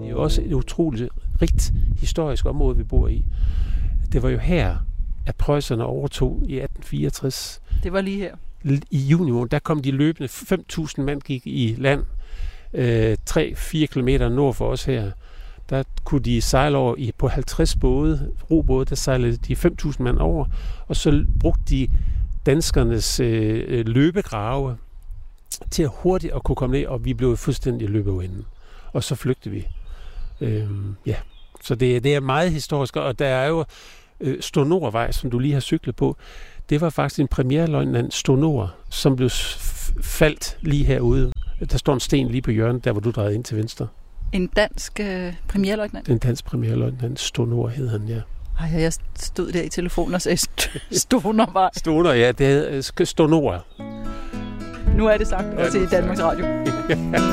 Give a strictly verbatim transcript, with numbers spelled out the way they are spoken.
er jo også et utroligt rigt historisk område, vi bor i. Det var jo her, at preusserne overtog i atten fireogtres. Det var lige her. I juni måned, der kom de løbende. fem tusind mand gik i land. tre til fire kilometer nord for os her. Der kunne de sejle over i, på halvtreds både, robåde, der sejlede de fem tusind mand over. Og så brugte de danskernes øh, løbegrave til at hurtigt at kunne komme ned, og vi blev fuldstændig løbet inden. Og så flygtede vi. Øhm, ja. Så det, det er meget historisk, og der er jo øh, Stornordvej, som du lige har cyklet på. Det var faktisk en premierløjtnant Stornord, som blev f- faldt lige herude. Der står en sten lige på hjørnet, der hvor du drejede ind til venstre. En dansk øh, premierløjtnant? En dansk premierløjtnant Stornord hed han, ja. Ej, jeg stod der i telefonen og sagde Stornordvej. Stornord, ja, det er Stornord. Nu er det sagt også i Danmarks Radio.